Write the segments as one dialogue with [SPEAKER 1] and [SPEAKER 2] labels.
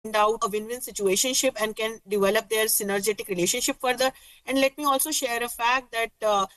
[SPEAKER 1] out a win-win situationship and can develop their synergetic relationship further. And let me also share a fact that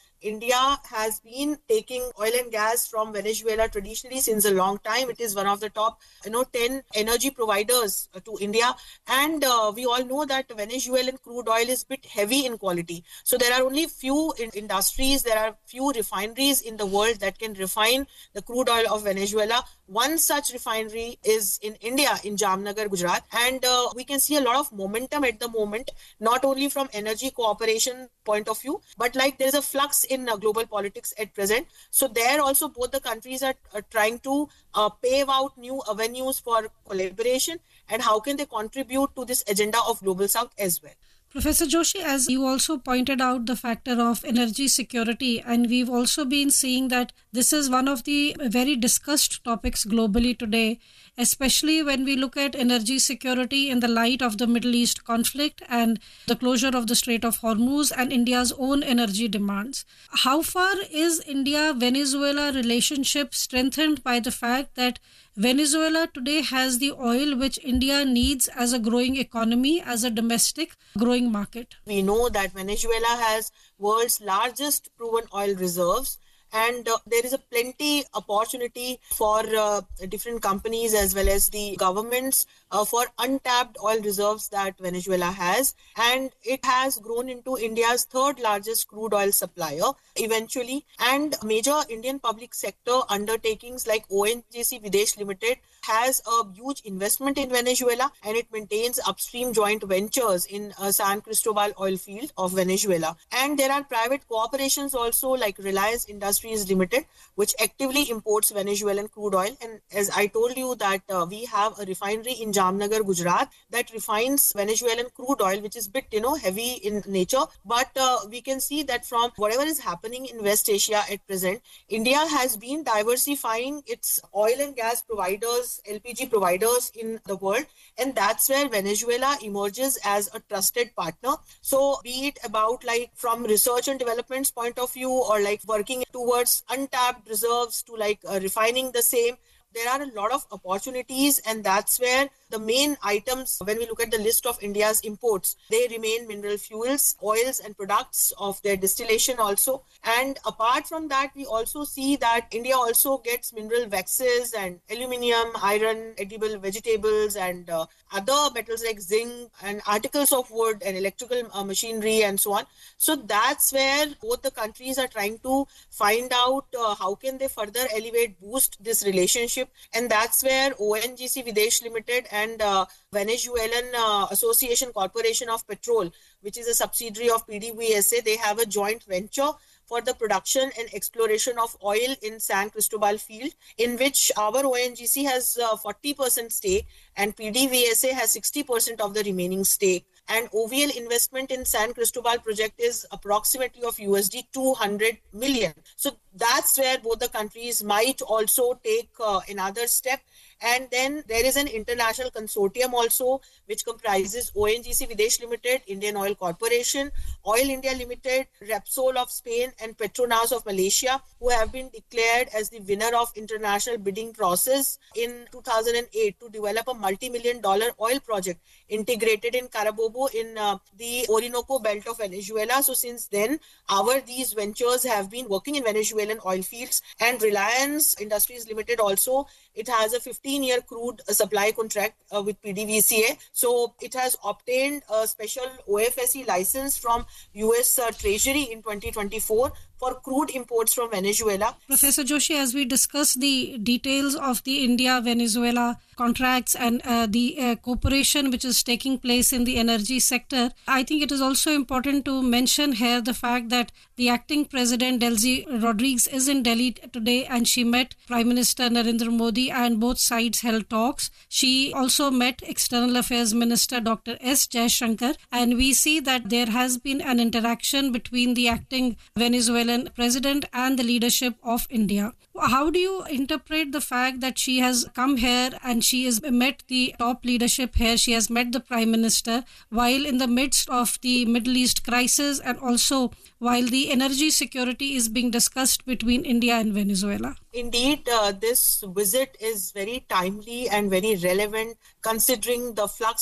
[SPEAKER 1] India has been taking oil and gas from Venezuela traditionally since a long time. It is one of the top, 10 energy providers to India. And we all know that Venezuelan crude oil is a bit heavy in quality. So there are only few industries, there are few refineries in the world that can refine the crude oil of Venezuela. One such refinery is in India, in Jamnagar, Gujarat. And we can see a lot of momentum at the moment, not only from energy cooperation point of view, but like there is a flux in global politics at present. So there also both the countries are trying to pave out new avenues for collaboration and how can they contribute to this agenda of Global South as well.
[SPEAKER 2] Professor Joshi, as you also pointed out the factor of energy security, and we've also been seeing that this is one of the very discussed topics globally today, especially when we look at energy security in the light of the Middle East conflict and the closure of the Strait of Hormuz and India's own energy demands. How far is India-Venezuela relationship strengthened by the fact that Venezuela today has the oil which India needs as a growing economy, as a domestic growing market?
[SPEAKER 1] We know that Venezuela has world's largest proven oil reserves, and there is a plenty opportunity for different companies as well as the governments for untapped oil reserves that Venezuela has, and it has grown into India's third largest crude oil supplier eventually. And major Indian public sector undertakings like ONGC Videsh Limited has a huge investment in Venezuela, and it maintains upstream joint ventures in San Cristobal oil field of Venezuela. And there are private corporations also like Reliance Industries Limited, which actively imports Venezuelan crude oil. And as I told you that we have a refinery in Jamnagar, Gujarat that refines Venezuelan crude oil, which is a bit, heavy in nature. But we can see that from whatever is happening in West Asia at present, India has been diversifying its oil and gas providers, LPG providers in the world. And that's where Venezuela emerges as a trusted partner. So be it about like from research and development's point of view or like working towards untapped reserves to like refining the same, there are a lot of opportunities, and that's where the main items, when we look at the list of India's imports, they remain mineral fuels, oils and products of their distillation also. And apart from that, we also see that India also gets mineral waxes and aluminium, iron, edible vegetables and other metals like zinc and articles of wood and electrical machinery and so on. So that's where both the countries are trying to find out how can they further elevate, boost this relationship. And that's where ONGC Videsh Limited and Venezuelan Association Corporation of Petrol, which is a subsidiary of PDVSA, they have a joint venture for the production and exploration of oil in San Cristobal field, in which our ONGC has 40% stake and PDVSA has 60% of the remaining stake. And OVL investment in San Cristobal project is approximately of USD 200 million. So that's where both the countries might also take another step. And then there is an international consortium also, which comprises ONGC Videsh Limited, Indian Oil Corporation, Oil India Limited, Repsol of Spain, and Petronas of Malaysia, who have been declared as the winner of international bidding process in 2008 to develop a multi-million-dollar oil project integrated in Carabobo in the Orinoco belt of Venezuela. So since then, these ventures have been working in Venezuelan oil fields, and Reliance Industries Limited also, it has a 15-year crude supply contract with PDVSA. So it has obtained a special OFSC license from US Treasury in 2024 for crude imports from Venezuela.
[SPEAKER 2] Professor Joshi, as we discuss the details of the India-Venezuela contracts and the cooperation which is taking place in the energy sector, I think it is also important to mention here the fact that the acting president, Delcy Rodriguez, is in Delhi today, and she met Prime Minister Narendra Modi and both sides held talks. She also met External Affairs Minister Dr. S. Jaishankar, and we see that there has been an interaction between the acting Venezuelan president and the leadership of India. How do you interpret the fact that she has come here and she has met the top leadership here, she has met the Prime Minister while in the midst of the Middle East crisis and also while the energy security is being discussed between India and Venezuela?
[SPEAKER 1] Indeed, this visit is very timely and very relevant considering the flux